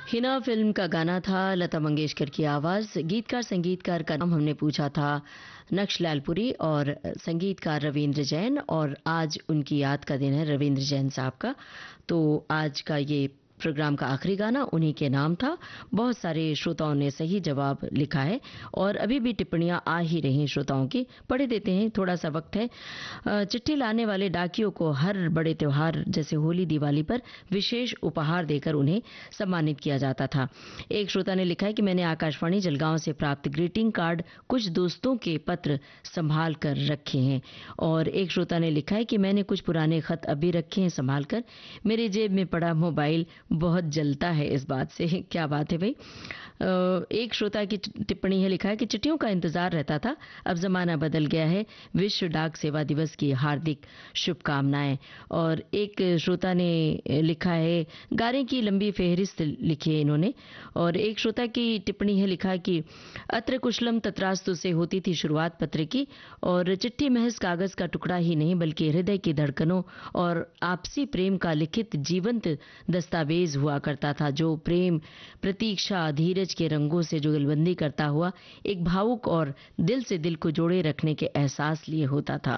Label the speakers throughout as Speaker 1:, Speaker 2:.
Speaker 1: Hina film का गाना था, लता मंगेशकर की आवाज़। गीतकार संगीतकार का नाम हमने पूछा था नक्श लालपुरी और संगीतकार रविंद्र जैन, और आज उनकी याद का दिन है रविंद्र जैन साहब का। तो आज का ये प्रोग्राम का आखिरी गाना उन्हीं के नाम था। बहुत सारे श्रोताओं ने सही जवाब लिखा है और अभी भी टिप्पणियां आ ही रही हैं श्रोताओं की। पढ़े देते हैं, थोड़ा सा वक्त है। चिट्ठी लाने वाले डाकियों को हर बड़े त्योहार जैसे होली दिवाली पर विशेष उपहार देकर उन्हें सम्मानित किया जाता था। एक श्रोता ने लिखा है कि मैंने आकाशवाणी जलगांव से प्राप्त ग्रीटिंग कार्ड कुछ दोस्तों के पत्र संभाल कर रखे हैं। और एक श्रोता ने लिखा है कि मैंने कुछ पुराने खत अभी रखे हैं संभाल कर। मेरे जेब में पड़ा मोबाइल बहुत जलता है इस बात से। क्या बात है भाई। एक श्रोता की टिप्पणी है, लिखा है कि चिट्ठियों का इंतजार रहता था, अब जमाना बदल गया है। विश्व डाक सेवा दिवस की हार्दिक शुभकामनाएं। और एक श्रोता ने लिखा है, गारे की लंबी फेहरिस्त लिखी है इन्होंने। और एक श्रोता की टिप्पणी है, लिखा है कि अत्र कुशलम तत्रास्तु से होती थी शुरुआत पत्र की, और चिट्ठी महज कागज का टुकड़ा ही नहीं बल्कि हृदय की धड़कनों और आपसी प्रेम का लिखित जीवंत दस्तावेज हुआ करता था, जो प्रेम, प्रतीक्षा, धीरज के रंगों से जुगलबंदी करता हुआ एक भावुक और दिल से दिल को जोड़े रखने के एहसास लिए होता था।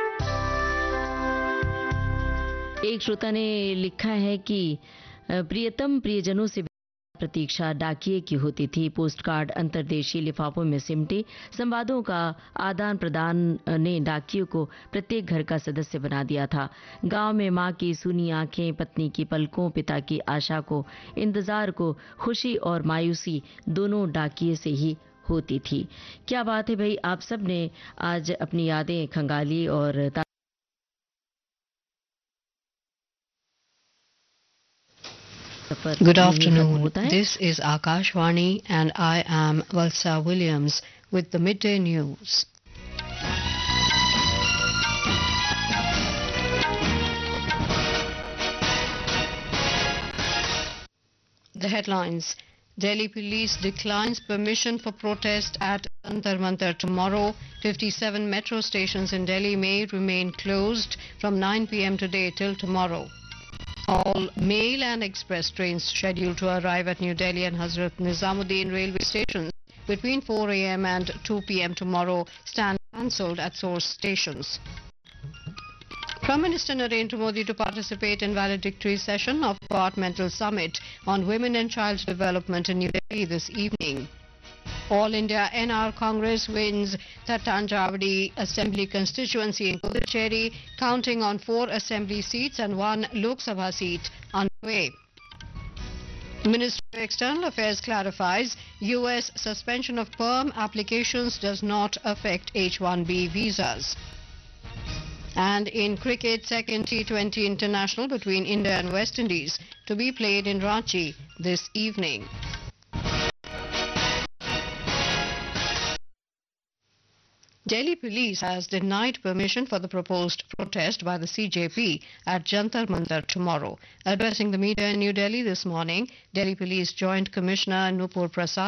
Speaker 1: एक श्रोता ने लिखा है कि प्रियतम प्रियजनों से प्रतीक्षा डाकिये की होती थी। पोस्ट कार्ड अंतर्देशीय लिफाफों में सिमटे संवादों का आदान प्रदान ने डाकियों को प्रत्येक घर का सदस्य बना दिया था। गांव में मां की सूनी आंखें, पत्नी की पलकों, पिता की आशा को, इंतजार को, खुशी और मायूसी दोनों डाकिये से ही होती थी। क्या बात है भाई, आप सब ने आज अपनी यादें खंगाली और
Speaker 2: Good afternoon. This is Akashvani and I am Valsa Williams with the midday news. The headlines. Delhi police declines permission for protest at Jantar Mantar tomorrow. 57 metro stations in Delhi may remain closed from 9 p.m. today till tomorrow. All mail and express trains scheduled to arrive at New Delhi and Hazrat Nizamuddin railway stations between 4 a.m. and 2 p.m. tomorrow stand cancelled at source stations. Prime Minister Narendra Modi to participate in valedictory session of Departmental Summit on Women and Child Development in New Delhi this evening. All India NR Congress wins Tattanjavadi Assembly constituency in Puducherry, counting on 4 assembly seats and 1 Lok Sabha seat underway. Ministry of External Affairs clarifies US suspension of PERM applications does not affect H-1B visas. And in cricket, second T20 international between India and West Indies to be played in Ranchi this evening. Delhi police has denied permission for the proposed protest by the CJP at Jantar Mantar tomorrow. Addressing the media in New Delhi this morning, Delhi Police Joint Commissioner Nupur Prasad